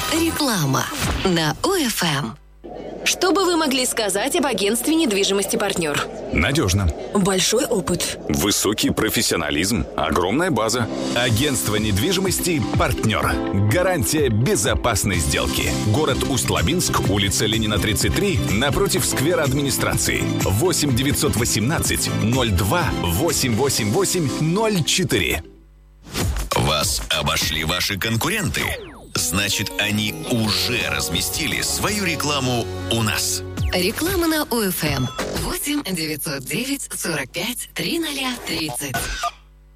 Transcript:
Реклама на ОФМ. Что бы вы могли сказать об агентстве недвижимости «Партнер»? Надежно. Большой опыт. Высокий профессионализм. Огромная база. Агентство недвижимости «Партнер». Гарантия безопасной сделки. Город Усть-Лабинск, улица Ленина, 33, напротив сквера администрации. 8 918 02 888 04. Вас обошли ваши конкуренты? Значит, они уже разместили свою рекламу у нас. Реклама на ОФМ. 8 909 45 3030.